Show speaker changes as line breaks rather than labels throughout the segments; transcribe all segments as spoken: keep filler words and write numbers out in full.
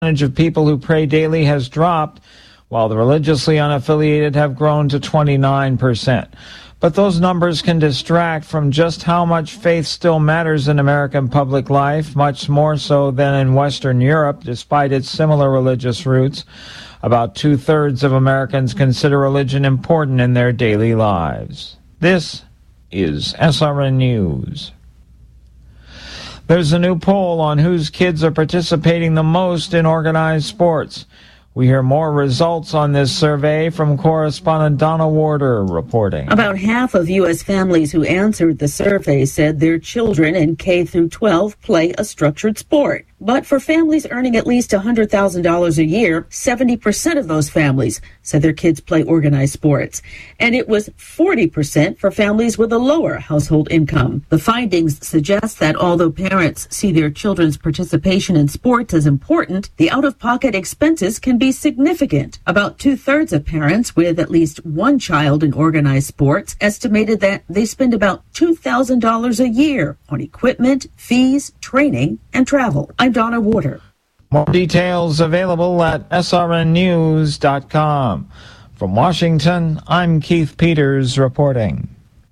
percentage of people who pray daily has dropped, while the religiously unaffiliated have grown to twenty-nine percent. But those numbers can distract from just how much faith still matters in American public life, much more so than in Western Europe, despite its similar religious roots. About two-thirds of Americans consider religion important in their daily lives. This is S R N News. There's a new poll on whose kids are participating the most in organized sports. We hear more results on this survey from correspondent Donna Warder reporting.
About half of U S families who answered the survey said their children in K through twelve play a structured sport. But for families earning at least one hundred thousand dollars a year, seventy percent of those families said their kids play organized sports. And it was forty percent for families with a lower household income. The findings suggest that although parents see their children's participation in sports as important, the out-of-pocket expenses can be significant. About two-thirds of parents with at least one child in organized sports estimated that they spend about two thousand dollars a year on equipment, fees, training, and travel. I'm Donna Warder.
More details available at S R N news dot com. From Washington, I'm Keith Peters reporting.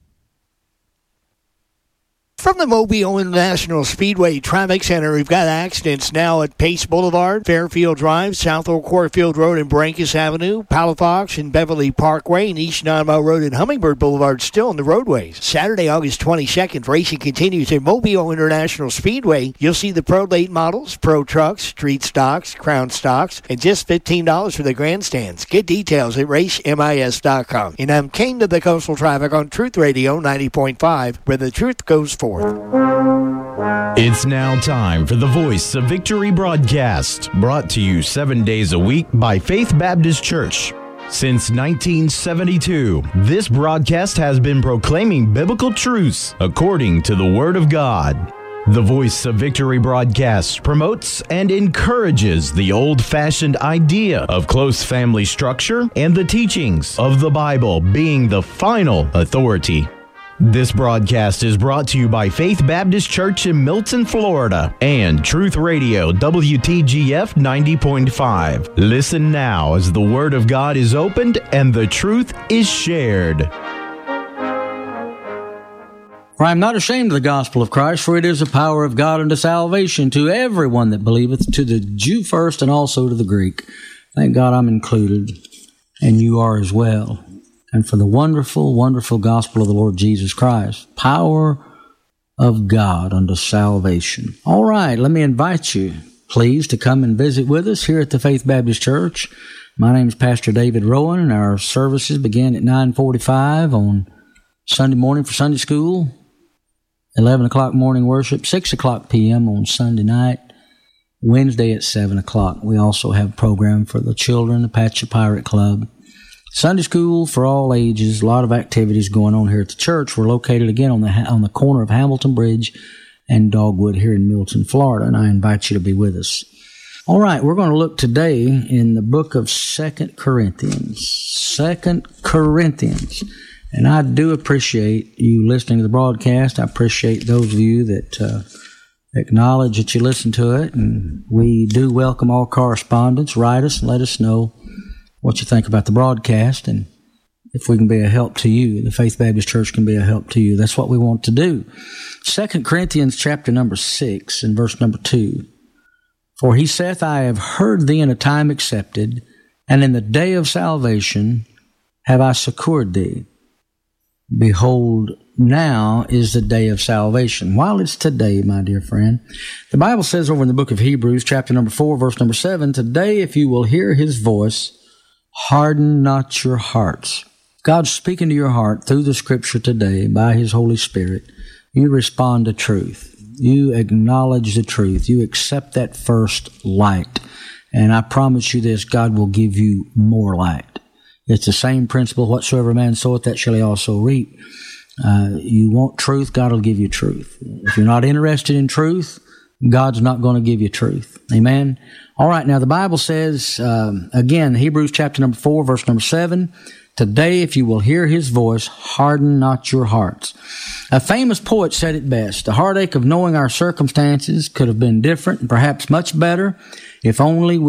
From the Mobile International Speedway Traffic Center, we've got accidents now at Pace Boulevard, Fairfield Drive, South Oak Courtfield Road and Brankus Avenue, Palafox and Beverly Parkway, and East Nine Mile Road and Hummingbird Boulevard still on the roadways. Saturday, August twenty-second, racing continues at Mobile International Speedway. You'll see the Pro Late models, Pro Trucks, Street Stocks, Crown Stocks, and just fifteen dollars for the grandstands. Get details at race mis dot com. And I'm King to the Coastal Traffic on Truth Radio ninety point five, where the truth goes forth.
It's now time for the Voice of Victory broadcast, brought to you seven days a week by Faith Baptist Church. Since nineteen seventy-two, this broadcast has been proclaiming biblical truths according to the Word of God. The Voice of Victory broadcast promotes and encourages the old-fashioned idea of close family structure and the teachings of the Bible being the final authority. This broadcast is brought to you by Faith Baptist Church in Milton, Florida, and Truth Radio W T G F ninety point five. Listen now as the Word of God is opened and the truth is shared.
For I am not ashamed of the gospel of Christ, for it is the power of God unto salvation to everyone that believeth, to the Jew first and also to the Greek. Thank God I'm included, and you are as well. And for the wonderful, wonderful gospel of the Lord Jesus Christ, power of God unto salvation. All right, let me invite you, please, to come and visit with us here at the Faith Baptist Church. My name is Pastor David Rowan, and our services begin at nine forty-five on Sunday morning for Sunday school, eleven o'clock morning worship, six o'clock p.m. on Sunday night, Wednesday at seven o'clock. We also have a program for the children, the Apache Pirate Club, Sunday school for all ages, a lot of activities going on here at the church. We're located again on the on the corner of Hamilton Bridge and Dogwood here in Milton, Florida, and I invite you to be with us. All right, we're going to look today in the book of Second Corinthians. Second Corinthians. And I do appreciate you listening to the broadcast. I appreciate those of you that uh, acknowledge that you listen to it, and we do welcome all correspondence. Write us and let us know what you think about the broadcast, and if we can be a help to you, the Faith Baptist Church can be a help to you. That's what we want to do. Second Corinthians chapter number six and verse number two. For he saith, I have heard thee in a time accepted, and in the day of salvation have I succored thee. Behold, now is the day of salvation. While it's today, my dear friend, the Bible says over in the book of Hebrews, chapter number four, verse number seven, today if you will hear his voice, harden not your hearts. God's speaking to your heart through the Scripture today by his Holy Spirit. You respond to truth. You acknowledge the truth. You accept that first light. And I promise you this, God will give you more light. It's the same principle, whatsoever man soweth, that shall he also reap. Uh, you want truth, God will give you truth. If you're not interested in truth, God's not going to give you truth. Amen? All right, now the Bible says, um, again, Hebrews chapter number four, verse number seven, Today, if you will hear his voice, harden not your hearts. A famous poet said it best. The heartache of knowing our circumstances could have been different and perhaps much better if only we